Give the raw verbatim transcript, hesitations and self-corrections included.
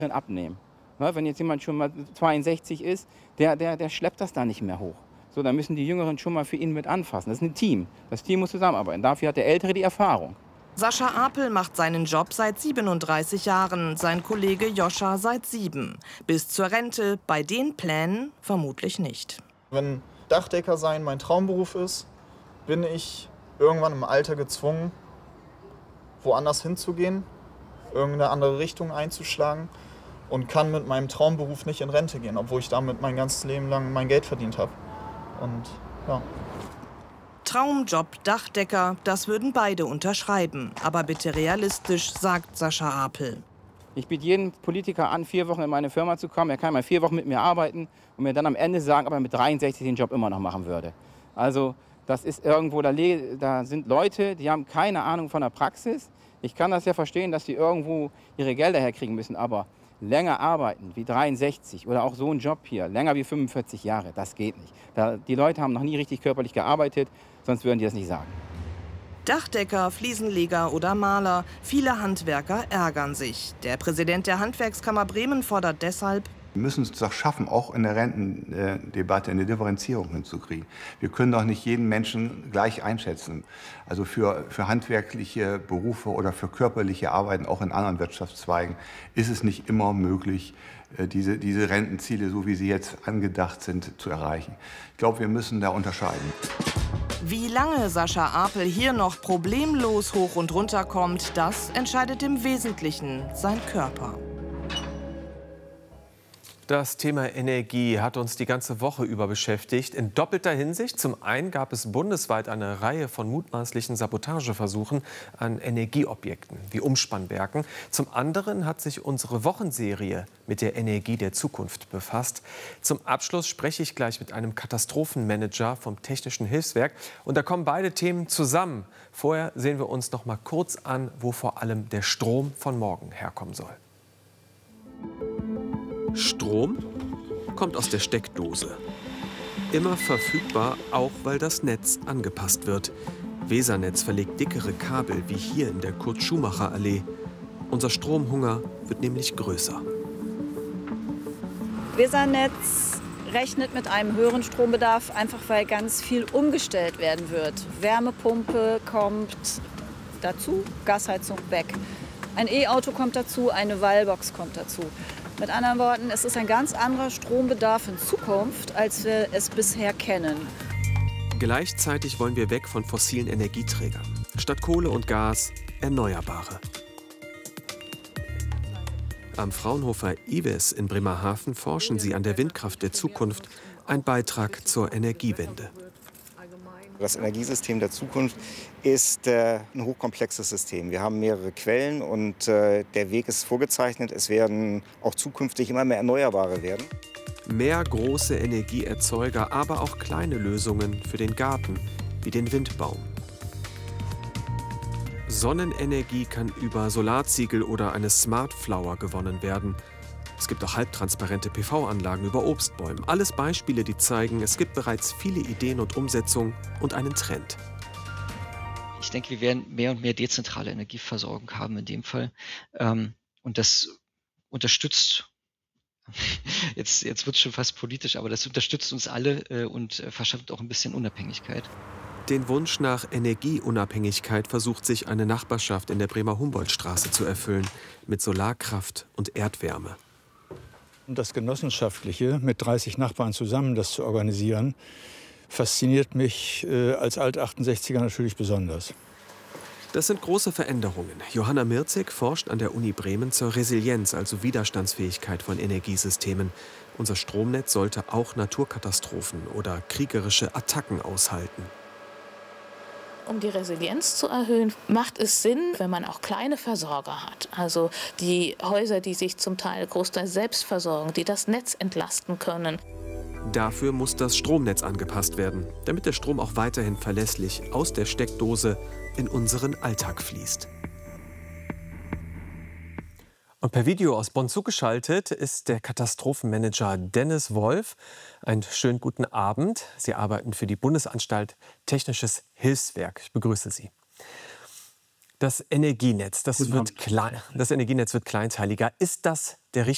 abnehmen. Ne, wenn jetzt jemand schon mal zweiundsechzig ist, der, der, der schleppt das da nicht mehr hoch. So, dann müssen die Jüngeren schon mal für ihn mit anfassen. Das ist ein Team. Das Team muss zusammenarbeiten. Dafür hat der Ältere die Erfahrung. Sascha Apel macht seinen Job seit siebenunddreißig Jahren, sein Kollege Joscha seit sieben. Bis zur Rente, bei den Plänen vermutlich nicht. Wenn Dachdecker sein mein Traumberuf ist, bin ich irgendwann im Alter gezwungen, woanders hinzugehen, irgendeine andere Richtung einzuschlagen und kann mit meinem Traumberuf nicht in Rente gehen, obwohl ich damit mein ganzes Leben lang mein Geld verdient habe. Und ja. Traumjob Dachdecker, das würden beide unterschreiben. Aber bitte realistisch, sagt Sascha Apel. Ich biete jedem Politiker an, vier Wochen in meine Firma zu kommen. Er kann mal vier Wochen mit mir arbeiten und mir dann am Ende sagen, ob er mit dreiundsechzig den Job immer noch machen würde. Also das ist irgendwo, da, da sind Leute, die haben keine Ahnung von der Praxis. Ich kann das ja verstehen, dass sie irgendwo ihre Gelder herkriegen müssen, aber länger arbeiten wie dreiundsechzig oder auch so ein Job hier, länger wie fünfundvierzig Jahre, das geht nicht. Da, die Leute haben noch nie richtig körperlich gearbeitet, sonst würden die das nicht sagen. Dachdecker, Fliesenleger oder Maler, viele Handwerker ärgern sich. Der Präsident der Handwerkskammer Bremen fordert deshalb: Wir müssen es doch schaffen, auch in der Rentendebatte eine Differenzierung hinzukriegen. Wir können doch nicht jeden Menschen gleich einschätzen. Also für, für handwerkliche Berufe oder für körperliche Arbeiten, auch in anderen Wirtschaftszweigen, ist es nicht immer möglich, diese, diese Rentenziele, so wie sie jetzt angedacht sind, zu erreichen. Ich glaube, wir müssen da unterscheiden. Wie lange Sascha Apel hier noch problemlos hoch und runter kommt, das entscheidet im Wesentlichen sein Körper. Das Thema Energie hat uns die ganze Woche über beschäftigt. In doppelter Hinsicht. Zum einen gab es bundesweit eine Reihe von mutmaßlichen Sabotageversuchen an Energieobjekten wie Umspannwerken. Zum anderen hat sich unsere Wochenserie mit der Energie der Zukunft befasst. Zum Abschluss spreche ich gleich mit einem Katastrophenmanager vom Technischen Hilfswerk. Und da kommen beide Themen zusammen. Vorher sehen wir uns noch mal kurz an, wo vor allem der Strom von morgen herkommen soll. Strom kommt aus der Steckdose. Immer verfügbar, auch weil das Netz angepasst wird. Wesernetz verlegt dickere Kabel, wie hier in der Kurt-Schumacher-Allee. Unser Stromhunger wird nämlich größer. Wesernetz rechnet mit einem höheren Strombedarf, einfach weil ganz viel umgestellt werden wird. Wärmepumpe kommt dazu, Gasheizung weg. Ein E-Auto kommt dazu, eine Wallbox kommt dazu. Mit anderen Worten, es ist ein ganz anderer Strombedarf in Zukunft, als wir es bisher kennen. Gleichzeitig wollen wir weg von fossilen Energieträgern. Statt Kohle und Gas Erneuerbare. Am Fraunhofer I W E S in Bremerhaven forschen sie an der Windkraft der Zukunft. Ein Beitrag zur Energiewende. Das Energiesystem der Zukunft ist äh, ein hochkomplexes System. Wir haben mehrere Quellen und äh, der Weg ist vorgezeichnet. Es werden auch zukünftig immer mehr Erneuerbare werden. Mehr große Energieerzeuger, aber auch kleine Lösungen für den Garten, wie den Windbaum. Sonnenenergie kann über Solarziegel oder eine Smart Flower gewonnen werden. Es gibt auch halbtransparente P V-Anlagen über Obstbäumen. Alles Beispiele, die zeigen, es gibt bereits viele Ideen und Umsetzungen und einen Trend. Ich denke, wir werden mehr und mehr dezentrale Energieversorgung haben in dem Fall. Und das unterstützt, jetzt, jetzt wird es schon fast politisch, aber das unterstützt uns alle und verschafft auch ein bisschen Unabhängigkeit. Den Wunsch nach Energieunabhängigkeit versucht sich eine Nachbarschaft in der Bremer Humboldtstraße zu erfüllen, mit Solarkraft und Erdwärme. Das Genossenschaftliche, mit dreißig Nachbarn zusammen das zu organisieren, fasziniert mich äh, als Alt-achtundsechziger natürlich besonders. Das sind große Veränderungen. Johanna Mirzig forscht an der Uni Bremen zur Resilienz, also Widerstandsfähigkeit von Energiesystemen. Unser Stromnetz sollte auch Naturkatastrophen oder kriegerische Attacken aushalten. Um die Resilienz zu erhöhen, macht es Sinn, wenn man auch kleine Versorger hat. Also die Häuser, die sich zum Teil großteils selbst versorgen, die das Netz entlasten können. Dafür muss das Stromnetz angepasst werden, damit der Strom auch weiterhin verlässlich aus der Steckdose in unseren Alltag fließt. Und per Video aus Bonn zugeschaltet ist der Katastrophenmanager Dennis Wolf. Einen schönen guten Abend. Sie arbeiten für die Bundesanstalt Technisches Hilfswerk. Ich begrüße Sie. Das Energienetz, das, wird klein, das Energienetz wird kleinteiliger. Ist das der richtige